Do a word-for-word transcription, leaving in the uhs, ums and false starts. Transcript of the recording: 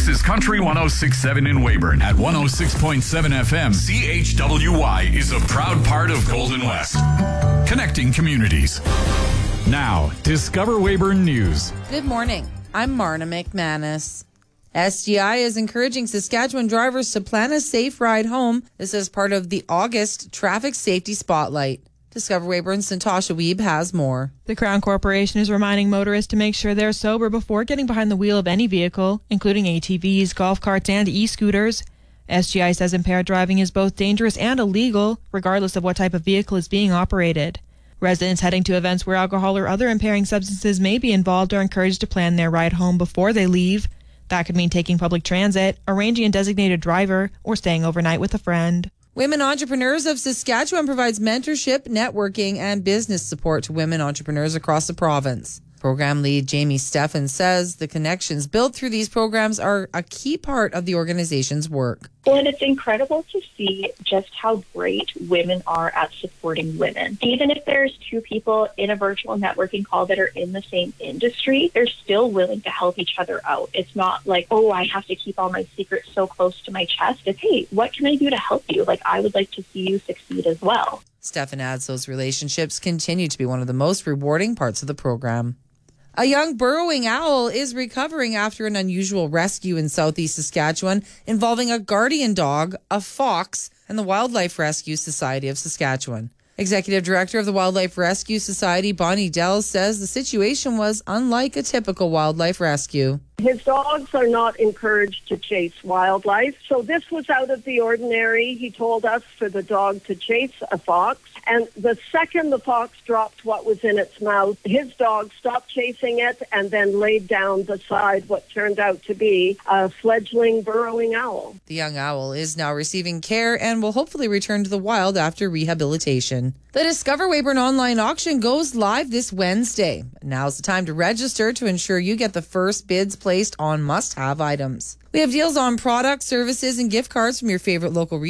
This is Country one oh six point seven in Weyburn. At one oh six point seven F M, C H W Y is a proud part of Golden West. Connecting communities. Now, Discover Weyburn News. Good morning. I'm Marna McManus. S G I is encouraging Saskatchewan drivers to plan a safe ride home. This is part of the August Traffic Safety Spotlight. Discover Weyburn's Natasha Wiebe has more. The Crown Corporation is reminding motorists to make sure they're sober before getting behind the wheel of any vehicle, including A T Vs, golf carts, and e-scooters. S G I says impaired driving is both dangerous and illegal, regardless of what type of vehicle is being operated. Residents heading to events where alcohol or other impairing substances may be involved are encouraged to plan their ride home before they leave. That could mean taking public transit, arranging a designated driver, or staying overnight with a friend. Women Entrepreneurs of Saskatchewan provides mentorship, networking, and business support to women entrepreneurs across the province. Program lead Jamie Steffen says the connections built through these programs are a key part of the organization's work. Well, and it's incredible to see just how great women are at supporting women. Even if there's two people in a virtual networking call that are in the same industry, they're still willing to help each other out. It's not like, oh, I have to keep all my secrets so close to my chest. It's, hey, what can I do to help you? Like, I would like to see you succeed as well. Steffen adds those relationships continue to be one of the most rewarding parts of the program. A young burrowing owl is recovering after an unusual rescue in southeast Saskatchewan involving a guardian dog, a fox, and the Wildlife Rescue Society of Saskatchewan. Executive Director of the Wildlife Rescue Society, Bonnie Dell, says the situation was unlike a typical wildlife rescue. His dogs are not encouraged to chase wildlife, so this was out of the ordinary. He told us for the dog to chase a fox, and the second the fox dropped what was in its mouth, his dog stopped chasing it and then laid down beside what turned out to be a fledgling burrowing owl. The young owl is now receiving care and will hopefully return to the wild after rehabilitation. The Discover Weyburn online auction goes live this Wednesday. Now's the time to register to ensure you get the first bids placed on must-have items. We have deals on products, services, and gift cards from your favorite local retailers.